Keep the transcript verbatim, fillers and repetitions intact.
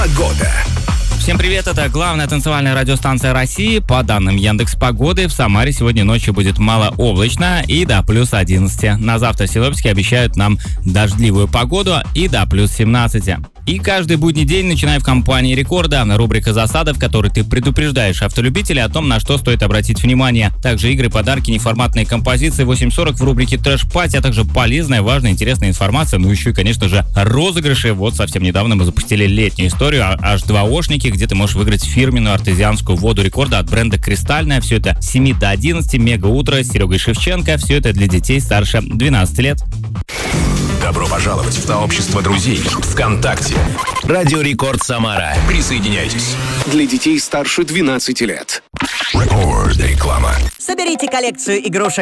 Погода. Всем привет, это главная танцевальная радиостанция России. По данным Яндекс.Погоды, в Самаре сегодня ночью будет малооблачно и до плюс одиннадцати. На завтра синоптики обещают нам дождливую погоду и до плюс семнадцати. И каждый будний день, начиная в компании Рекорда, рубрика «Засада», в которой ты предупреждаешь автолюбителей о том, на что стоит обратить внимание. Также игры, подарки, неформатные композиции, восемь сорок в рубрике «Трэш-пати», а также полезная, важная, интересная информация, ну еще и, конечно же, розыгрыши. Вот совсем недавно мы запустили летнюю историю эйч два ошники, где ты можешь выиграть фирменную артезианскую воду Рекорда от бренда «Кристальная». Все это с семи до одиннадцати, мега-утро с Серегой Шевченко. Все это для детей старше двенадцати лет. Добро пожаловать в сообщество друзей ВКонтакте. Радио Рекорд Самара. Присоединяйтесь. Для детей старше двенадцати лет. Рекорд. Реклама. Соберите коллекцию игрушек